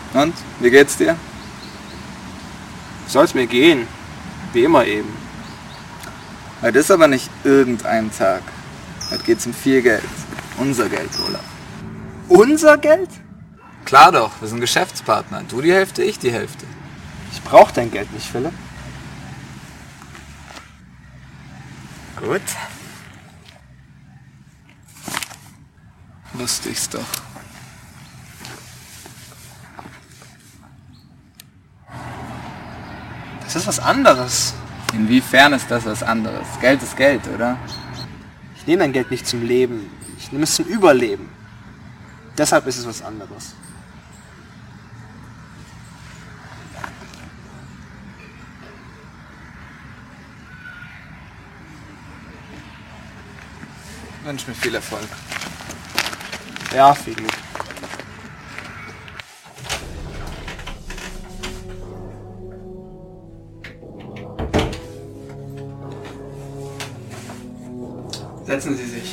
Und, wie geht's dir? Soll's mir gehen. Wie immer eben. Heute ist aber nicht irgendein Tag. Heute geht's um viel Geld. Unser Geld, Olaf. Unser Geld? Klar doch, wir sind Geschäftspartner. Du die Hälfte, ich die Hälfte. Ich brauch dein Geld nicht, Philipp. Gut. Wusste ich's doch. Das ist was anderes. Inwiefern ist das was anderes? Geld ist Geld, oder? Ich nehme dein Geld nicht zum Leben. Ich nehme es zum Überleben. Deshalb ist es was anderes. Ich wünsche mir viel Erfolg. Ja, viel Glück. Setzen Sie sich.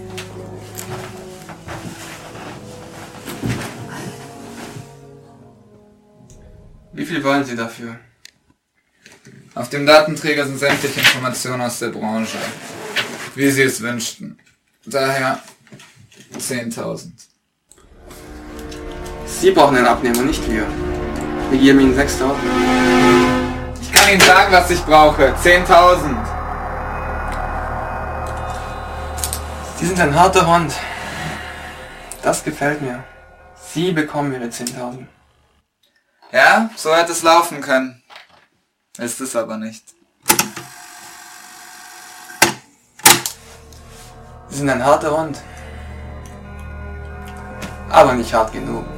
Wie viel wollen Sie dafür? Auf dem Datenträger sind sämtliche Informationen aus der Branche, wie Sie es wünschten. Daher 10.000. Sie brauchen einen Abnehmer, nicht wir. Wir geben Ihnen 6.000. Ich kann Ihnen sagen, was ich brauche. 10.000. Sie sind ein harter Hund. Das gefällt mir. Sie bekommen Ihre 10.000. Ja, so hätte es laufen können. Ist es aber nicht. Sie sind ein harter Hund. Aber nicht hart genug.